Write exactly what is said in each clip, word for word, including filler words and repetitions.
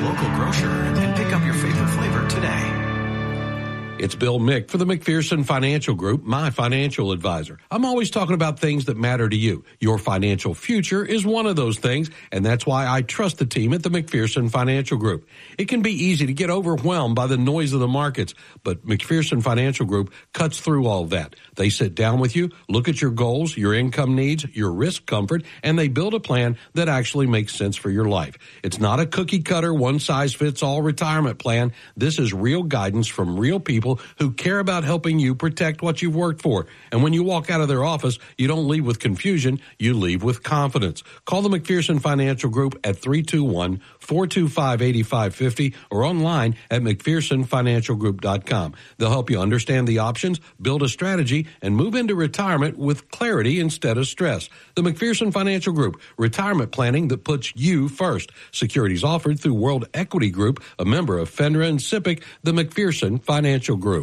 local grocer and pick up your favorite flavor today. It's Bill Mick for the McPherson Financial Group, my financial advisor. I'm always talking about things that matter to you. Your financial future is one of those things, and that's why I trust the team at the McPherson Financial Group. It can be easy to get overwhelmed by the noise of the markets, but McPherson Financial Group cuts through all of that. They sit down with you, look at your goals, your income needs, your risk comfort, and they build a plan that actually makes sense for your life. It's not a cookie-cutter, one-size-fits-all retirement plan. This is real guidance from real people who care about helping you protect what you've worked for. And when you walk out of their office, you don't leave with confusion, you leave with confidence. Call the McPherson Financial Group at three two one, four two five, eight five five zero or online at mcpherson financial group dot com. They'll help you understand the options, build a strategy, and move into retirement with clarity instead of stress. The McPherson Financial Group, retirement planning that puts you first. Securities offered through World Equity Group, a member of FINRA and SIPC, the McPherson Financial Group.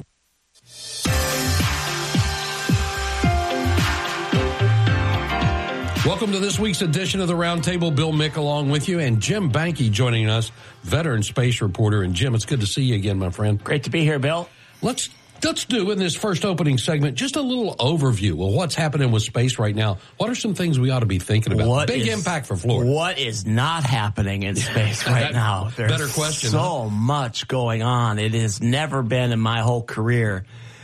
Welcome to this week's edition of the Roundtable. Bill Mick along with you, and Jim Banky joining us, veteran space reporter. And Jim, it's good to see you again, my friend. Great to be here, Bill. Let's let's do in this first opening segment just a little overview of what's happening with space right now. What are some things we ought to be thinking about? What Big is, impact for Florida. What is not happening in space right that, now? There's better question. So huh? much going on. It has never been in my whole career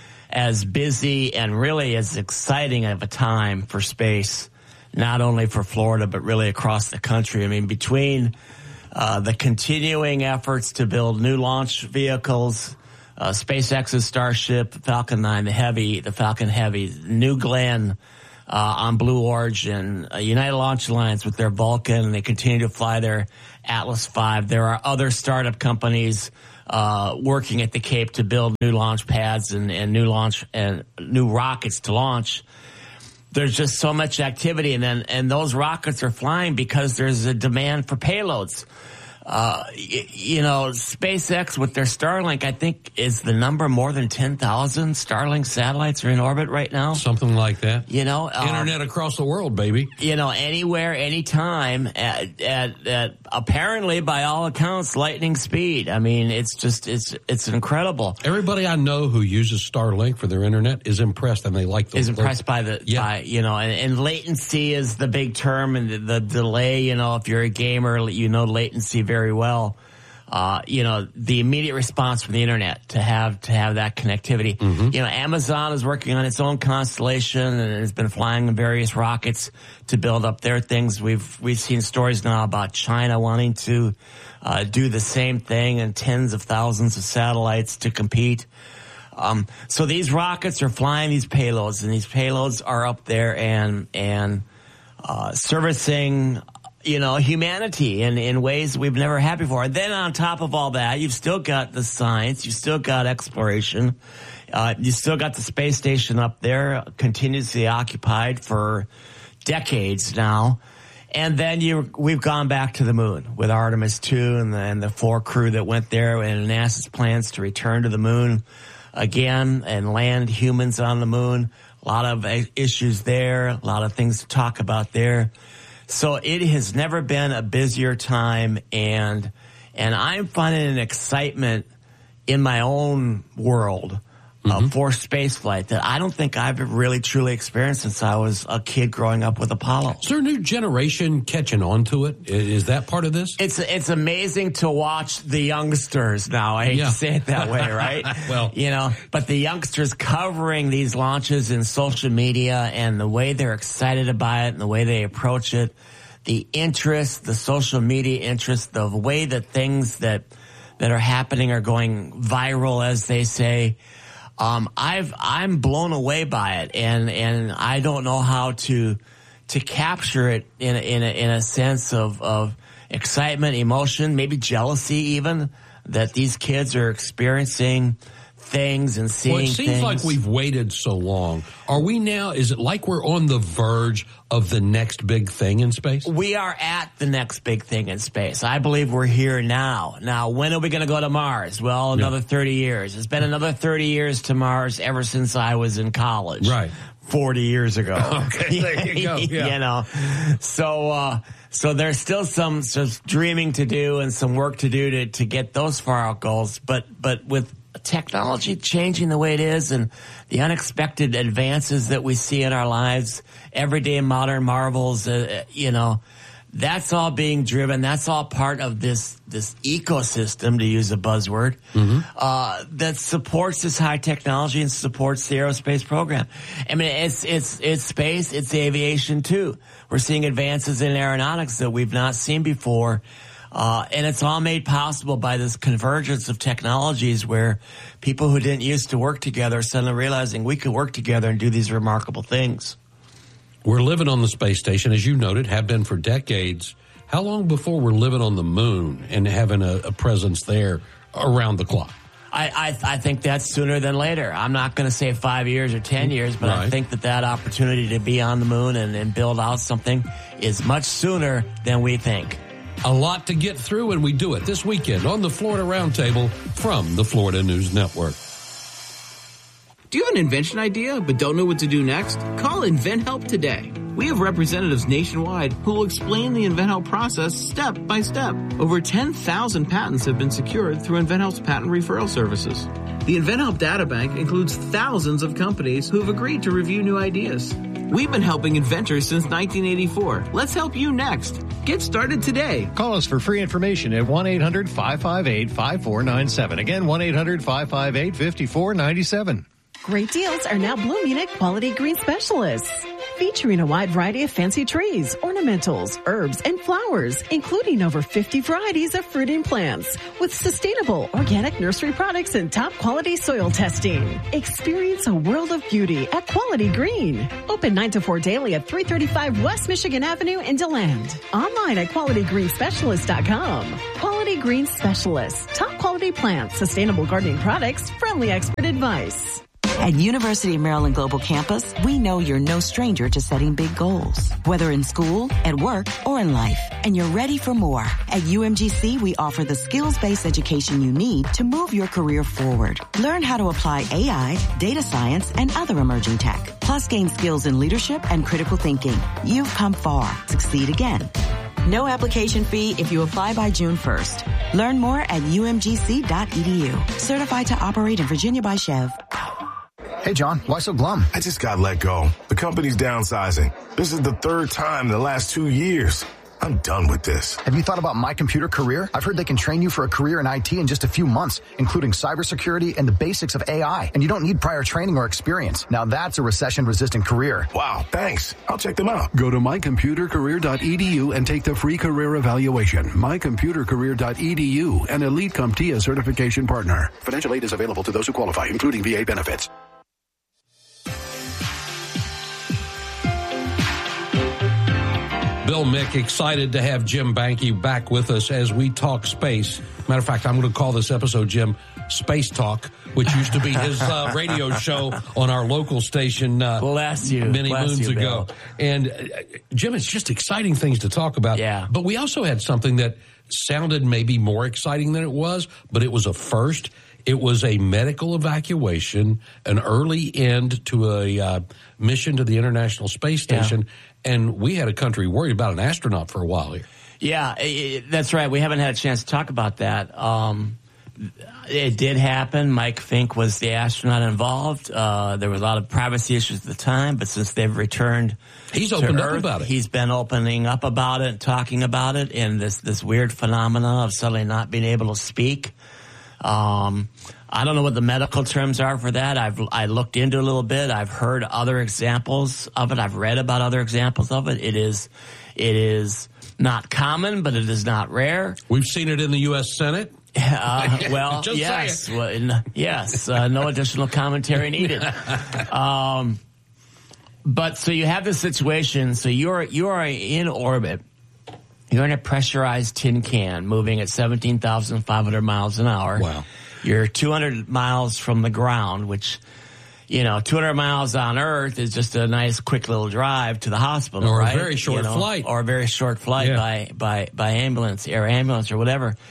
as busy and really as exciting of a time for space. Not only for Florida, but really across the country. I mean, between uh, the continuing efforts to build new launch vehicles, uh, SpaceX's Starship, Falcon nine, the Heavy, the Falcon Heavy, New Glenn uh, on Blue Origin, uh, United Launch Alliance with their Vulcan, and they continue to fly their Atlas five. There are other startup companies uh, working at the Cape to build new launch pads and, and new launch and new rockets to launch. There's just so much activity, and then and those rockets are flying because there's a demand for payloads. Uh, you, you know, SpaceX with their Starlink, I think, is the number more than ten thousand Starlink satellites are in orbit right now. Something like that. You know, uh, internet across the world, baby. You know, anywhere, anytime, at, at, at apparently, by all accounts, lightning speed. I mean, it's just it's it's incredible. Everybody I know who uses Starlink for their internet is impressed, and they like the is impressed by the yeah. by you know, and, and latency is the big term, and the, the delay. You know, if you're a gamer, you know latency very well. Uh, you know, the immediate response from the internet to have to have that connectivity. Mm-hmm. You know, Amazon is working on its own constellation and has been flying various rockets to build up their things. We've we've seen stories now about China wanting to uh, do the same thing, and tens of thousands of satellites to compete. Um, so these rockets are flying these payloads, and these payloads are up there and and uh, servicing, you know, humanity in, in ways we've never had before. And then on top of all that, you've still got the science, you've still got exploration, uh, you still got the space station up there, continuously occupied for decades now. And then you, we've gone back to the moon with Artemis two and the, and the four crew that went there, and NASA's plans to return to the moon again and land humans on the moon. A lot of issues there, a lot of things to talk about there. So it has never been a busier time, and and I'm finding an excitement in my own world uh, mm-hmm. for spaceflight that I don't think I've really truly experienced since I was a kid growing up with Apollo. Is there a new generation catching on to it? Is that part of this? It's it's amazing to watch the youngsters now. I hate yeah. to say it that way, right? Well, you know, but the youngsters covering these launches in social media and the way they're excited about it and the way they approach it, the interest, the social media interest, the way that things that that are happening are going viral, as they say. Um, I've, I'm blown away by it, and, and I don't know how to, to capture it in a, in a, in a sense of, of excitement, emotion, maybe jealousy even, that these kids are experiencing things and seeing things. Well, it seems things. like we've waited so long. Are we now, is it like we're on the verge of the next big thing in space? We are at the next big thing in space. I believe we're here now. Now, when are we going to go to Mars? Well, another yeah. thirty years. It's been another thirty years to Mars ever since I was in college. Right. forty years ago. Okay, there you go. Yeah. You know, so uh, so there's still some just dreaming to do and some work to do to to get those far out goals. But but with technology changing the way it is and the unexpected advances that we see in our lives, everyday modern marvels, uh, you know, that's all being driven. That's all part of this this ecosystem, to use a buzzword, mm-hmm. uh, that supports this high technology and supports the aerospace program. I mean, it's it's it's space, it's aviation too. We're seeing advances in aeronautics that we've not seen before. Uh, and it's all made possible by this convergence of technologies where people who didn't used to work together are suddenly realizing we could work together and do these remarkable things. We're living on the space station, as you noted, have been for decades. How long before we're living on the moon and having a, a presence there around the clock? I, I, I think that's sooner than later. I'm not going to say five years or ten years, but right. I think that that opportunity to be on the moon and, and build out something is much sooner than we think. A lot to get through, and we do it this weekend on the Florida Roundtable from the Florida News Network. Do you have an invention idea but don't know what to do next? Call InventHelp today. We have representatives nationwide who will explain the InventHelp process step by step. Over ten thousand patents have been secured through InventHelp's patent referral services. The InventHelp Databank includes thousands of companies who have agreed to review new ideas. We've been helping inventors since nineteen eighty-four. Let's help you next. Get started today. Call us for free information at one eight hundred five five eight five four nine seven. Again, one eight hundred five five eight five four nine seven. Great deals are now blooming at Quality Green Specialists. Featuring a wide variety of fancy trees, ornamentals, herbs, and flowers, including over fifty varieties of fruiting plants, with sustainable organic nursery products and top quality soil testing. Experience a world of beauty at Quality Green. Open nine to four daily at three thirty-five West Michigan Avenue in DeLand. Online at quality green specialist dot com. Quality Green Specialists. Top quality plants, sustainable gardening products, friendly expert advice. At University of Maryland Global Campus, we know you're no stranger to setting big goals, whether in school, at work, or in life, and you're ready for more. At U M G C, we offer the skills-based education you need to move your career forward. Learn how to apply A I, data science, and other emerging tech, plus gain skills in leadership and critical thinking. You've come far. Succeed again. No application fee if you apply by June first. Learn more at U M G C dot E D U. Certified to operate in Virginia by Chev. Hey, John, why so glum? I just got let go. The company's downsizing. This is the third time in the last two years. I'm done with this. Have you thought about My Computer Career? I've heard they can train you for a career in I T in just a few months, including cybersecurity and the basics of A I. And you don't need prior training or experience. Now that's a recession-resistant career. Wow, thanks. I'll check them out. Go to my computer career dot E D U and take the free career evaluation. my computer career dot E D U, an Elite CompTIA certification partner. Financial aid is available to those who qualify, including V A benefits. Bill Mick, excited to have Jim Banky back with us as we talk space. Matter of fact, I'm going to call this episode, Jim, Space Talk, which used to be his uh, radio show on our local station uh, Bless you. many Bless moons you, ago. Bill. And, uh, Jim, it's just exciting things to talk about. Yeah. But we also had something that sounded maybe more exciting than it was, but it was a first. It was a medical evacuation, an early end to a uh, mission to the International Space Station. Yeah. And we had a country worried about an astronaut for a while here. Yeah, it, that's right. We haven't had a chance to talk about that. Um, it did happen. Mike Fink was the astronaut involved. Uh, there was a lot of privacy issues at the time, but since they've returned, he's opened Earth, up about it. He's been opening up about it, and talking about it, and this this weird phenomenon of suddenly not being able to speak. Um, I don't know what the medical terms are for that. I've I looked into it a little bit. I've heard other examples of it. I've read about other examples of it. It is, it is not common, but it is not rare. We've seen it in the U S Senate. Uh, well, yes, well, yes. Uh, no additional commentary needed. Um, but so you have this situation. So you're you are in orbit. You're in a pressurized tin can moving at seventeen thousand five hundred miles an hour. Wow. You're two hundred miles from the ground, which, you know, two hundred miles on Earth is just a nice, quick little drive to the hospital, or right? a very short you know, flight. Or a very short flight yeah. by, by, by ambulance, air ambulance or whatever.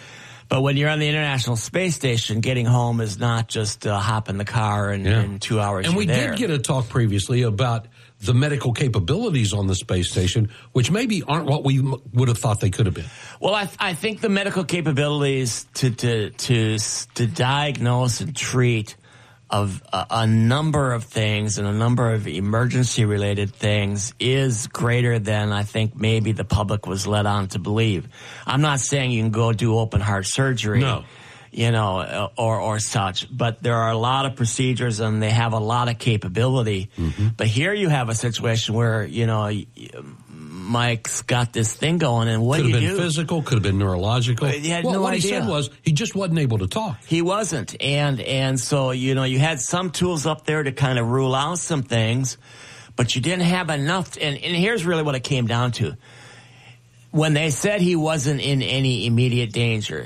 But when you're on the International Space Station, getting home is not just uh, hop in the car and Yeah. in two hours And you're we there. did get a talk previously about the medical capabilities on the space station, which maybe aren't what we m- would have thought they could have been. Well, I, th- I think the medical capabilities to to to to diagnose and treat of a, a number of things and a number of emergency related things is greater than I think maybe the public was led on to believe. I'm not saying you can go do open heart surgery. No. You know, or or such, but there are a lot of procedures and they have a lot of capability. Mm-hmm. But here you have a situation where, you know, Mike's got this thing going, and what could do you have been do? physical, could have been neurological. He had well, no what idea. he said was he just wasn't able to talk. He wasn't, and and so you know you had some tools up there to kind of rule out some things, but you didn't have enough. And, and here's really what it came down to: when they said he wasn't in any immediate danger,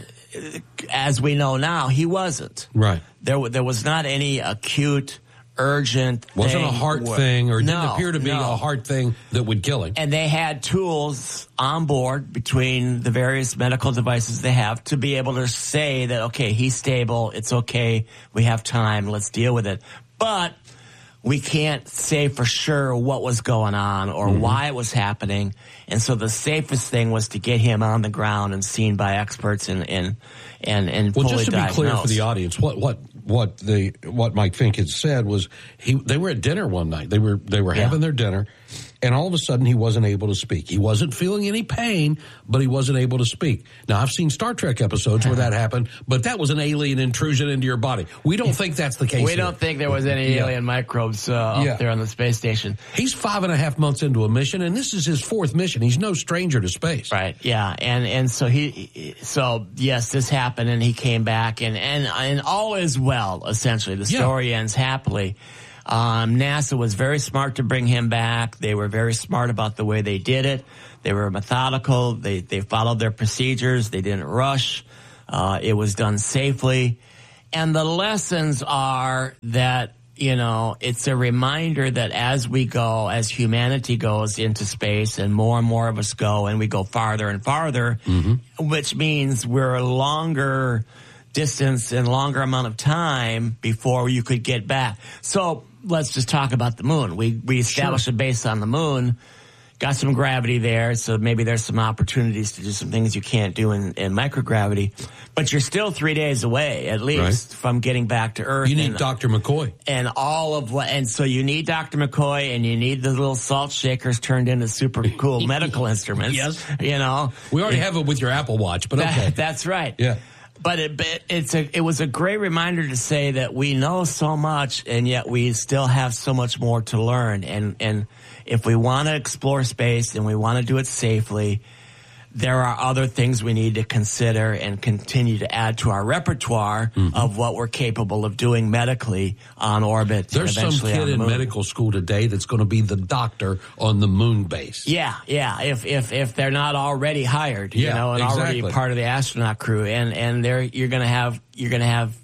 as we know now, he wasn't. Right. There, there was not any acute, urgent. Wasn't thing a heart where, thing, or no, didn't appear to be no. a heart thing that would kill him. And they had tools on board between the various medical devices they have to be able to say that, okay, he's stable, it's okay, we have time, let's deal with it. But we can't say for sure what was going on or mm-hmm. why it was happening. And so the safest thing was to get him on the ground and seen by experts and and and, and well, fully just to be diagnosed. clear for the audience, what what what the what Mike Fink had said was he they were at dinner one night. They were they were Yeah. having their dinner, and all of a sudden he wasn't able to speak. He wasn't feeling any pain, but he wasn't able to speak. Now I've seen Star Trek episodes where that happened, but that was an alien intrusion into your body. We don't think that's the case. We here. don't think there was any Yeah. alien microbes uh, Yeah. up there on the space station. He's five and a half months into a mission, and this is his fourth mission. He's no stranger to space. Right. Yeah. And and so he, so yes, this happened, and he came back, and and and all is well. Essentially, the Yeah. story ends happily. Um, NASA was very smart to bring him back. They were very smart about the way they did it. They were methodical. They they followed their procedures. They didn't rush. Uh, it was done safely, and the lessons are that, you know, it's a reminder that as we go, as humanity goes into space and more and more of us go and we go farther and farther, mm-hmm. which means we're a longer distance and longer amount of time before you could get back. So let's just talk about the moon. We, we established Sure. a base on the moon, got some gravity there, so maybe there's some opportunities to do some things you can't do in, in microgravity. But you're still three days away, at least, Right. from getting back to Earth. You need and, Doctor McCoy. and all of what, and so you need Doctor McCoy, and you need the little salt shakers turned into super cool medical instruments. Yes. You know? We already It- have it with your Apple Watch, but okay. that, that's right. Yeah. But it, but it's a, it was a great reminder to say that we know so much, and yet we still have so much more to learn. And, and if we want to explore space and we want to do it safely, there are other things we need to consider and continue to add to our repertoire mm-hmm. of what we're capable of doing medically on orbit. There's and some eventually on kid the in moon. medical school today that's going to be the doctor on the moon base. Yeah, yeah. If if if they're not already hired, you Yeah, know, and exactly. already part of the astronaut crew, and and they're you're gonna have you're gonna have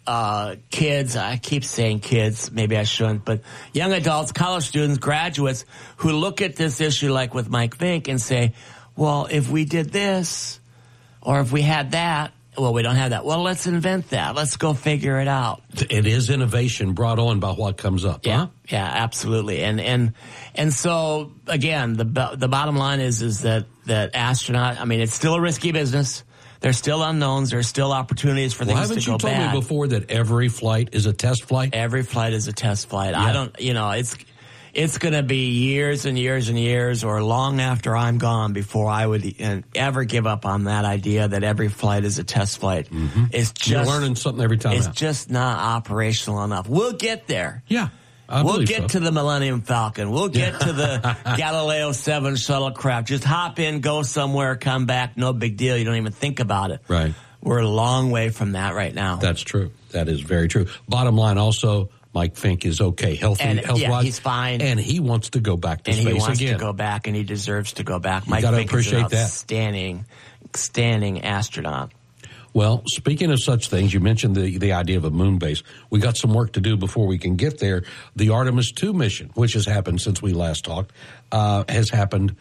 uh kids. I keep saying kids, maybe I shouldn't, but young adults, college students, graduates who look at this issue like with Mike Fink and say, well, if we did this, or if we had that. Well, we don't have that. Well, let's invent that. Let's go figure it out. It is innovation brought on by what comes up. Yeah, huh? yeah, absolutely. And and and so again, the the bottom line is is that that astronaut. I mean, it's still a risky business. There's still unknowns. There's still opportunities for Well, things to haven't go you told bad. me before that every flight is a test flight? Every flight is a test flight. Yeah. I don't. You know, it's. It's going to be years and years and years, or long after I'm gone, before I would ever give up on that idea that every flight is a test flight. Mm-hmm. It's just You're learning something every time. It's out. just not operational enough. We'll get there. Yeah, I we'll believe get so. to the Millennium Falcon. We'll get to the Galileo seven shuttlecraft. Just hop in, go somewhere, come back. No big deal. You don't even think about it. Right. We're a long way from that right now. That's true. That is very true. Bottom line, also, Mike Fink is okay, healthy, And, health yeah, wise. he's fine. And he wants to go back to and space he wants again. to go back, and he deserves to go back. You Mike gotta Fink appreciate is an that. outstanding, standing astronaut. Well, speaking of such things, you mentioned the, the idea of a moon base. We got some work to do before we can get there. The Artemis two mission, which has happened since we last talked, uh, has happened.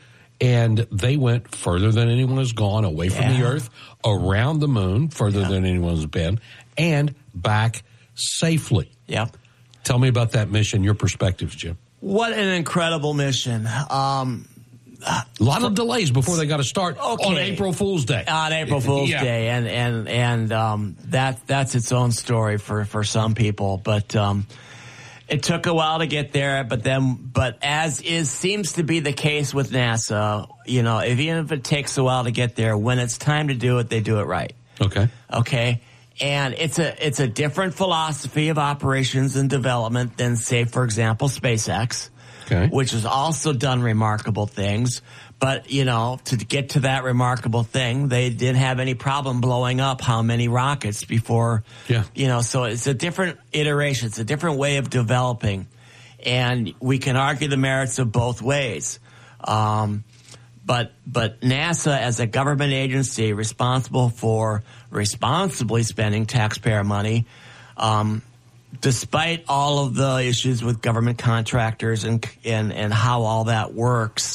And they went further than anyone has gone, away from Yeah. the Earth, around the moon, further yeah. than anyone has been, and back safely. Yep. Tell me about that mission, your perspectives, Jim. What an incredible mission. Um, a lot of delays before they got to start okay. on April Fool's Day. On April Fool's yeah. Day, and and and um, that that's its own story for for some people. But um, it took a while to get there. But then, but as is seems to be the case with NASA, you know, if, even if it takes a while to get there, when it's time to do it, they do it right. Okay. Okay. And it's a it's a different philosophy of operations and development than, say, for example, SpaceX, okay. which has also done remarkable things. But, you know, to get to that remarkable thing, they didn't have any problem blowing up how many rockets before, yeah. you know, so it's a different iteration. It's a different way of developing. And we can argue the merits of both ways. Um But but NASA, as a government agency responsible for responsibly spending taxpayer money, um, despite all of the issues with government contractors and and, and how all that works,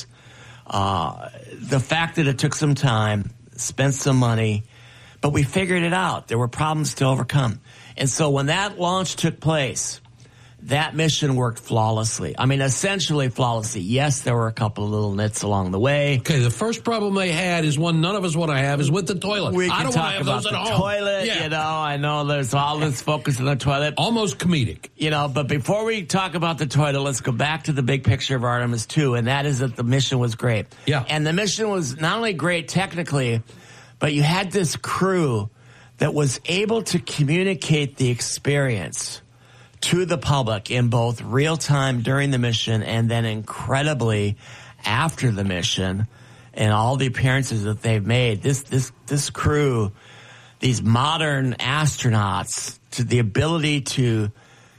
uh, the fact that it took some time, spent some money, but we figured it out. There were problems to overcome. And so when that launch took place, that mission worked flawlessly. I mean, essentially flawlessly. Yes, there were a couple of little nits along the way. Okay, the first problem they had is one none of us want to have is with the toilet. We I can don't talk want to have about those the at home. toilet, yeah. you know. I know there's all this focus on the toilet. Almost comedic. You know, but before we talk about the toilet, let's go back to the big picture of Artemis two, and that is that the mission was great. Yeah. And the mission was not only great technically, but you had this crew that was able to communicate the experience to the public in both real time during the mission and then incredibly after the mission and all the appearances that they've made. This, this, this crew, these modern astronauts, to the ability to,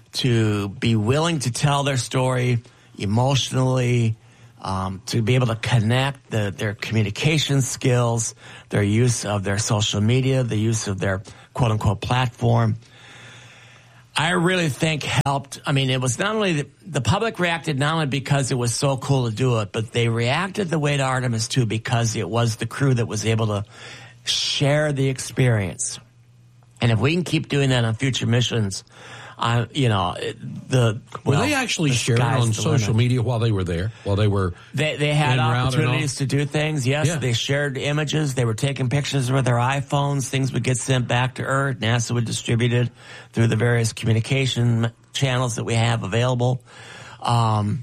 to be willing to tell their story emotionally, um, to be able to connect the, their communication skills, their use of their social media, the use of their quote unquote platform. I really think helped. I mean, it was not only the, the public reacted not only because it was so cool to do it, but they reacted the way to Artemis two because it was the crew that was able to share the experience. And if we can keep doing that on future missions, I, you know, the were well, they actually the sharing on social limit. media while they were there? While they were they they had opportunities to do things. Yes, yeah. They shared images. They were taking pictures with their iPhones. Things would get sent back to Earth. NASA would distribute it through the various communication channels that we have available. Um,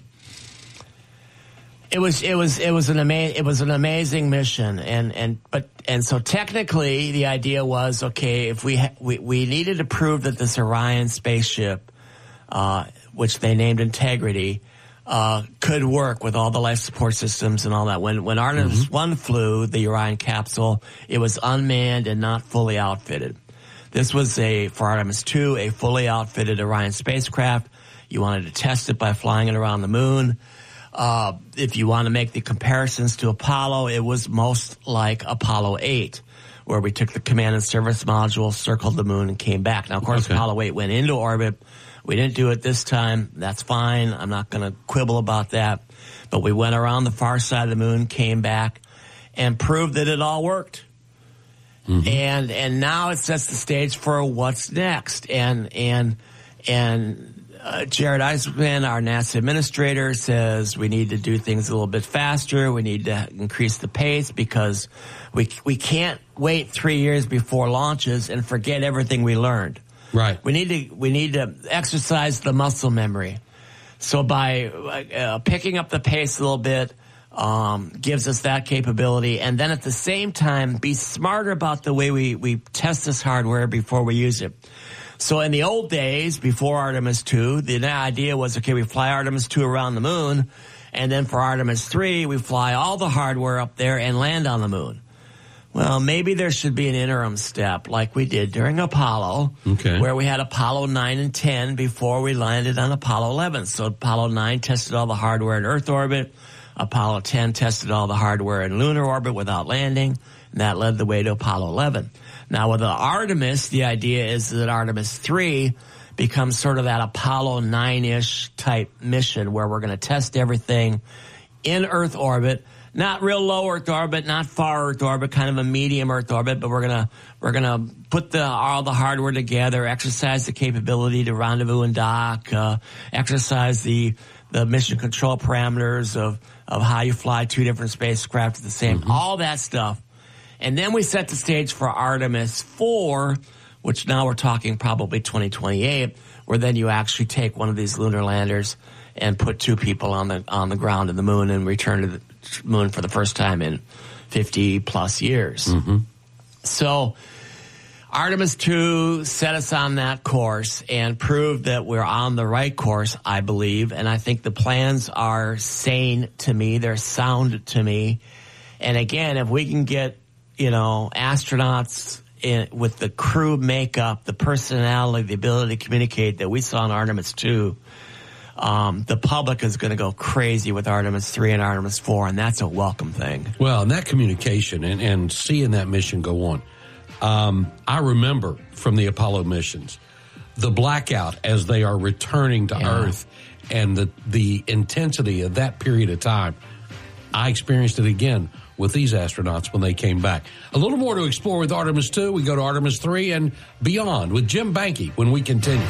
it was it was it was an ama- it was an amazing mission, and and but and so technically the idea was okay if we ha- we we needed to prove that this Orion spaceship, uh, which they named Integrity, uh, could work with all the life support systems and all that. When when Artemis mm-hmm. one flew the Orion capsule, it was unmanned and not fully outfitted. This was a for Artemis two a fully outfitted Orion spacecraft. You wanted to test it by flying it around the moon. Uh, if you want to make the comparisons to Apollo, it was most like Apollo eight, where we took the command and service module, circled the moon, and came back. Now, of course, okay. Apollo eight went into orbit. We didn't do it this time. That's fine. I'm not going to quibble about that. But we went around the far side of the moon, came back, and proved that it all worked. Mm-hmm. And and now it sets the stage for what's next. And and and. Uh, Jared Isaacman, our NASA administrator, says we need to do things a little bit faster. We need to increase the pace because we we can't wait three years before launches and forget everything we learned. Right. We need to we need to exercise the muscle memory. So by uh, picking up the pace a little bit, um, gives us that capability, and then at the same time, be smarter about the way we we test this hardware before we use it. So in the old days, before Artemis two, the idea was, okay, we fly Artemis two around the moon, and then for Artemis three, we fly all the hardware up there and land on the moon. Well, maybe there should be an interim step like we did during Apollo, okay. where we had Apollo nine and ten before we landed on Apollo eleven. So Apollo nine tested all the hardware in Earth orbit. Apollo ten tested all the hardware in lunar orbit without landing, and that led the way to Apollo eleven. Now, with the Artemis, the idea is that Artemis three becomes sort of that Apollo nine-ish type mission where we're going to test everything in Earth orbit, not real low Earth orbit, not far Earth orbit, kind of a medium Earth orbit, but we're gonna we're gonna put the all the hardware together, exercise the capability to rendezvous and dock, uh, exercise the the mission control parameters of of how you fly two different spacecraft at the same, mm-hmm. all that stuff, and then we set the stage for Artemis four, which now we're talking probably twenty twenty-eight, where then you actually take one of these lunar landers and put two people on the on the ground in the moon and return to the moon for the first time in fifty plus years. Mm-hmm. So Artemis two set us on that course and proved that we're on the right course, I believe. And I think the plans are sane to me. They're sound to me. And again, if we can get, you know, astronauts in, with the crew makeup, the personality, the ability to communicate that we saw in Artemis two, Um, the public is going to go crazy with Artemis three and Artemis four, and that's a welcome thing. Well, and that communication and, and seeing that mission go on. Um, I remember from the Apollo missions, the blackout as they are returning to yeah. Earth and the, the intensity of that period of time. I experienced it again with these astronauts when they came back. A little more to explore with Artemis two. We go to Artemis three and beyond with Jim Banky when we continue.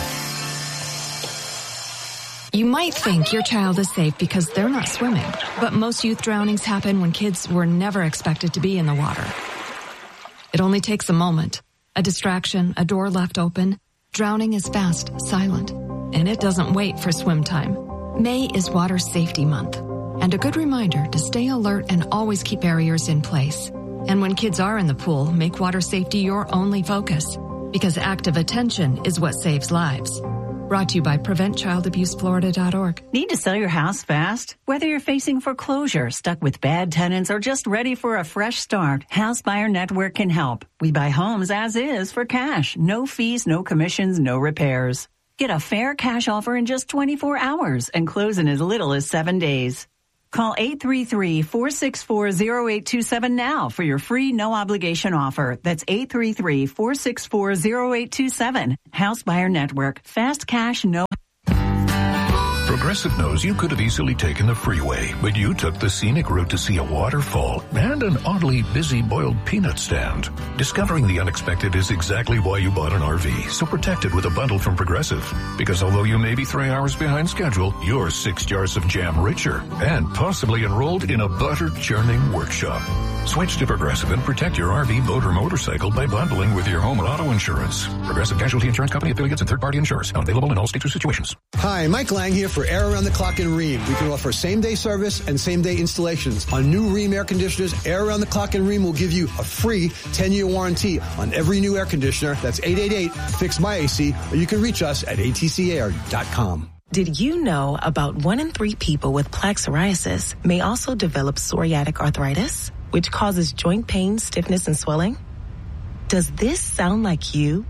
You might think your child is safe because they're not swimming, but most youth drownings happen when kids were never expected to be in the water. It only takes a moment, a distraction, a door left open. Drowning is fast, silent, and it doesn't wait for swim time. May is Water Safety Month, and a good reminder to stay alert and always keep barriers in place. And when kids are in the pool, make water safety your only focus, because active attention is what saves lives. Brought to you by prevent child abuse florida dot org. Need to sell your house fast? Whether you're facing foreclosure, stuck with bad tenants, or just ready for a fresh start, House Buyer Network can help. We buy homes as is for cash. No fees, no commissions, no repairs. Get a fair cash offer in just twenty-four hours and close in as little as seven days. Call eight three three, four six four, zero eight two seven now for your free no-obligation offer. That's eight three three, four six four, zero eight two seven. House Buyer Network. Fast cash, no... Progressive knows you could have easily taken the freeway, but you took the scenic route to see a waterfall and an oddly busy boiled peanut stand. Discovering the unexpected is exactly why you bought an R V, so protect it with a bundle from Progressive. Because although you may be three hours behind schedule, you're six jars of jam richer and possibly enrolled in a butter-churning workshop. Switch to Progressive and protect your R V, boat, or motorcycle by bundling with your home and auto insurance. Progressive Casualty Insurance Company affiliates and third-party insurers. Not available in all states or situations. Hi, Mike Lang here for Air Around the Clock in Rheem. We can offer same-day service and same-day installations. On new Rheem air conditioners, Air Around the Clock in Rheem will give you a free ten-year warranty on every new air conditioner. That's eight eight eight, fix my A C, or you can reach us at A T C air dot com. Did you know about one in three people with plaque psoriasis may also develop psoriatic arthritis, which causes joint pain, stiffness, and swelling? Does this sound like you?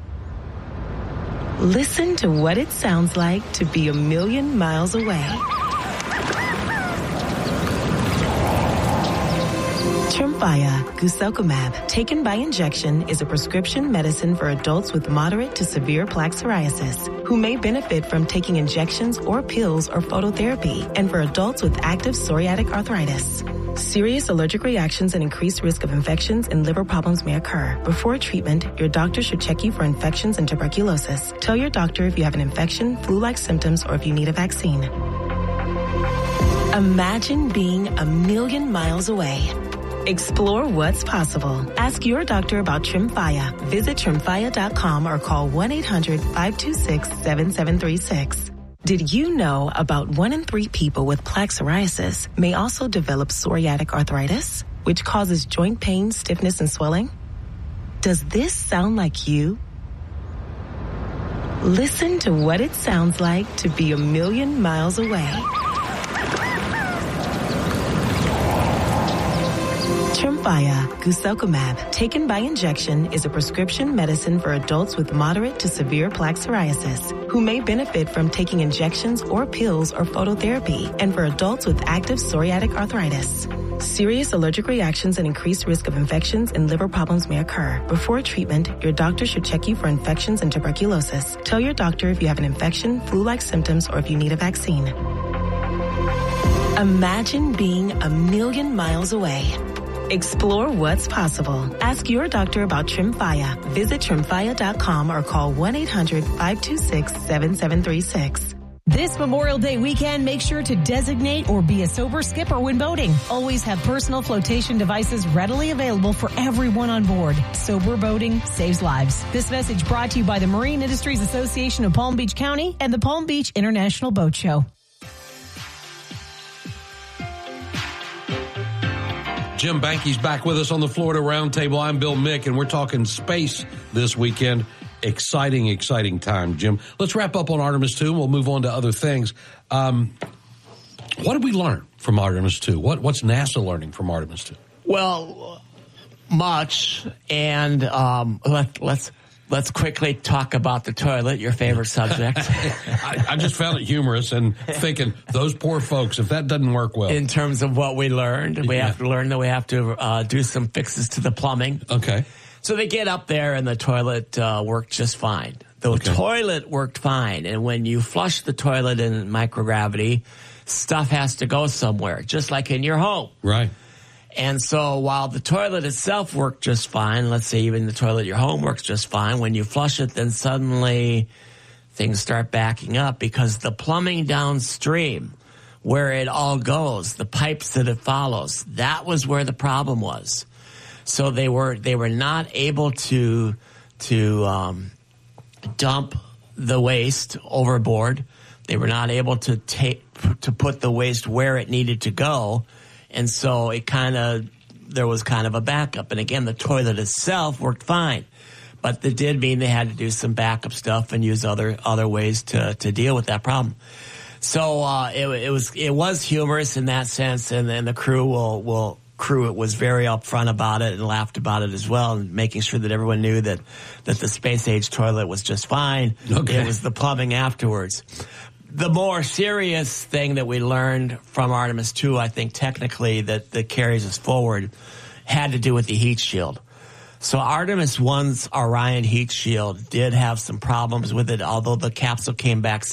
Listen to what it sounds like to be a million miles away. Tremfya guselkumab, taken by injection, is a prescription medicine for adults with moderate to severe plaque psoriasis who may benefit from taking injections or pills or phototherapy, and for adults with active psoriatic arthritis. Serious allergic reactions and increased risk of infections and liver problems may occur. Before treatment, your doctor should check you for infections and tuberculosis. Tell your doctor if you have an infection, flu-like symptoms, or if you need a vaccine. Imagine being a million miles away. Explore what's possible. Ask your doctor about Tremfya. Visit tremfya dot com or call one eight hundred, five two six, seven seven three six. Did you know about one in three people with plaque psoriasis may also develop psoriatic arthritis, which causes joint pain, stiffness, and swelling? Does this sound like you? Listen to what it sounds like to be a million miles away. Tremfya guselkumab, taken by injection, is a prescription medicine for adults with moderate to severe plaque psoriasis who may benefit from taking injections or pills or phototherapy, and for adults with active psoriatic arthritis. Serious allergic reactions and increased risk of infections and liver problems may occur. Before treatment, your doctor should check you for infections and tuberculosis. Tell your doctor if you have an infection, flu-like symptoms, or if you need a vaccine. Imagine being a million miles away. Explore what's possible. Ask your doctor about Tremfya. Visit tremfya dot com or call one eight hundred five two six seven seven three six. This Memorial Day weekend, make sure to designate or be a sober skipper when boating. Always have personal flotation devices readily available for everyone on board. Sober boating saves lives. This message brought to you by the Marine Industries Association of Palm Beach County and the Palm Beach International Boat Show. Jim Banky's back with us on the Florida Roundtable. I'm Bill Mick, and we're talking space this weekend. Exciting, exciting time, Jim. Let's wrap up on Artemis two, and we'll move on to other things. Um, what did we learn from Artemis two? What, what's NASA learning from Artemis two? Well, much, and um, let, let's let's quickly talk about the toilet, your favorite subject. I, I just found it humorous and thinking, those poor folks, if that doesn't work well. In terms of what we learned, we Yeah. have to learn that we have to uh, do some fixes to the plumbing. Okay. So they get up there and the toilet uh, worked just fine. The Okay. toilet worked fine. And when you flush the toilet in microgravity, stuff has to go somewhere, just like in your home. Right. And so while the toilet itself worked just fine, let's say even the toilet at your home works just fine, when you flush it, then suddenly things start backing up because the plumbing downstream, where it all goes, the pipes that it follows, that was where the problem was. So they were they were not able to to um, dump the waste overboard. They were not able to take to put the waste where it needed to go, and so it kind of there was kind of a backup. And again, the toilet itself worked fine, but that did mean they had to do some backup stuff and use other other ways to to deal with that problem. So uh, it, it was it was humorous in that sense, and then the crew will will. crew it was very upfront about it and laughed about it as well, and making sure that everyone knew that that the space age toilet was just fine. Okay. It was the plumbing afterwards. The more serious thing that we learned from Artemis two, I think technically that, that carries us forward, had to do with the heat shield. So Artemis one's Orion heat shield did have some problems with it, although the capsule came back